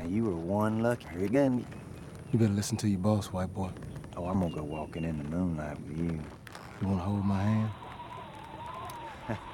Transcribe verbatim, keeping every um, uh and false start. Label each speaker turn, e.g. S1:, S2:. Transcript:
S1: Man, you were one lucky. Again.
S2: You better listen to your boss, white boy.
S1: Oh, I'm gonna go walking in the moonlight with you.
S2: You wanna hold my hand?